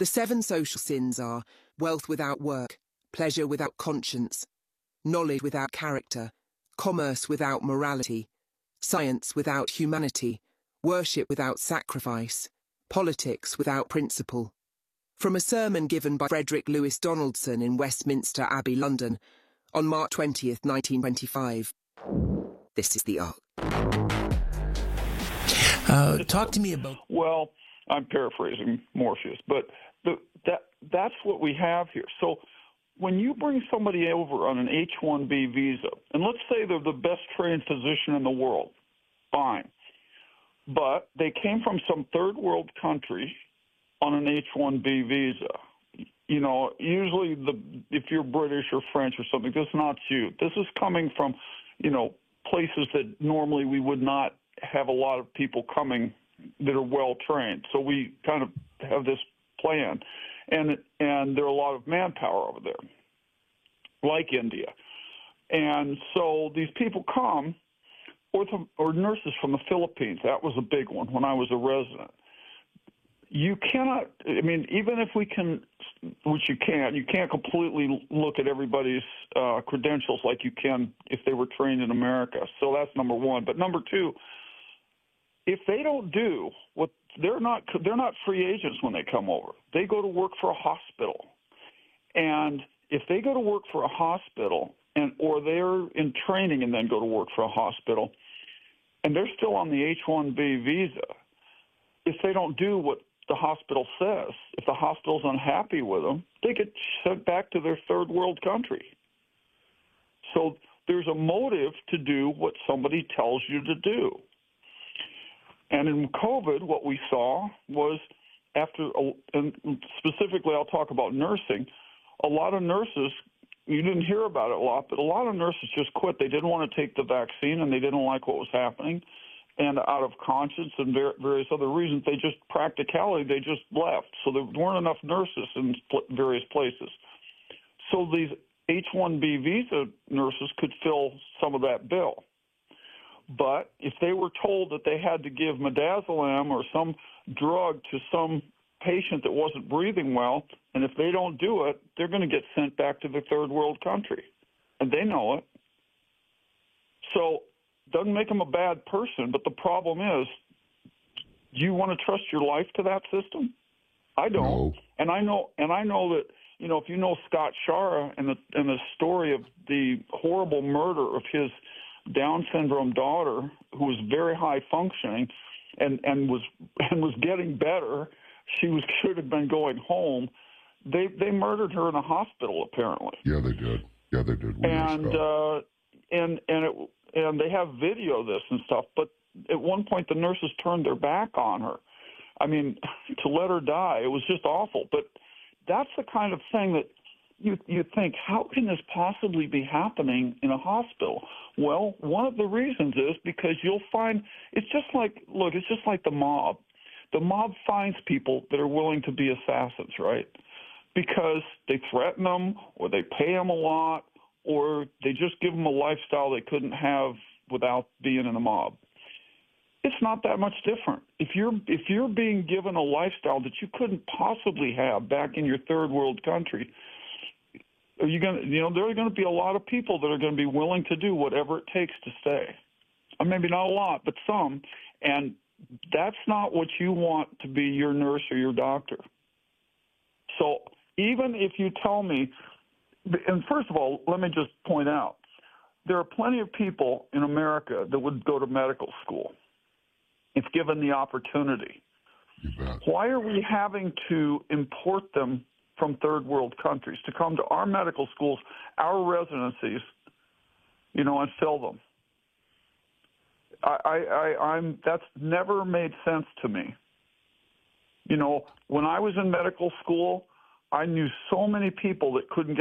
The 7 social sins are wealth without work, pleasure without conscience, knowledge without character, commerce without morality, science without humanity, worship without sacrifice, politics without principle. From a sermon given by Frederick Lewis Donaldson in Westminster Abbey, London, on March 20th, 1925. This is the Ark. Talk to me about... Well, I'm paraphrasing Morpheus, but that's what we have here. So when you bring somebody over on an H-1B visa, and let's say they're the best trained physician in the world, fine. But they came from some third world country on an H-1B visa. You know, usually if you're British or French or something, this is not you. This is coming from, places that normally we would not have a lot of people coming that are well trained. So we kind of have this plan, and there are a lot of manpower over there, like India. And so these people come, or nurses from the Philippines. That was a big one when I was a resident. You cannot, even if we can, which you can't completely look at everybody's credentials like you can if they were trained in America. So that's number one. But number two, if they don't do what they're not free agents when they come over. They go to work for a hospital. And if they go to work for a hospital or they're in training and then go to work for a hospital and they're still on the H-1B visa, if they don't do what the hospital says, if the hospital's unhappy with them, they get sent back to their third world country. So there's a motive to do what somebody tells you to do. And in COVID, what we saw was and specifically I'll talk about nursing, a lot of nurses, you didn't hear about it a lot, but a lot of nurses just quit. They didn't want to take the vaccine and they didn't like what was happening. And out of conscience and various other reasons, they just left. So there weren't enough nurses in various places. So these H-1B visa nurses could fill some of that bill. But if they were told that they had to give midazolam or some drug to some patient that wasn't breathing well, and if they don't do it, they're going to get sent back to the third world country. And they know it. So doesn't make them a bad person, but the problem is, do you want to trust your life to that system? I don't. No. And I know that, if you know Scott Shara and the story of the horrible murder of his Down syndrome daughter, who was very high functioning and was getting better, should have been going home. They murdered her in a hospital, apparently. Yeah, they did. And they have video of this and stuff, but at one point the nurses turned their back on her. To let her die, it was just awful. But that's the kind of thing that you think, how can this possibly be happening in a hospital? Well, one of the reasons is because you'll find it's just like the mob. The mob finds people that are willing to be assassins, right? Because they threaten them or they pay them a lot, or they just give them a lifestyle they couldn't have without being in a mob. It's not that much different. If you're being given a lifestyle that you couldn't possibly have back in your third world country, there are going to be a lot of people that are going to be willing to do whatever it takes to stay. Maybe not a lot, but some. And that's not what you want to be your nurse or your doctor. So even if you tell me, and first of all, let me just point out, there are plenty of people in America that would go to medical school if given the opportunity. You bet. Why Why are we having to import them from third world countries to come to our medical schools, our residencies, and fill them? That's never made sense to me. When I was in medical school, I knew so many people that couldn't get